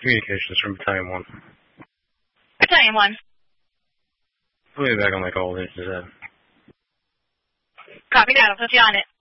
Communications from Battalion 1. Battalion 1. Put me back on my call. Copy that. I'll put you on it.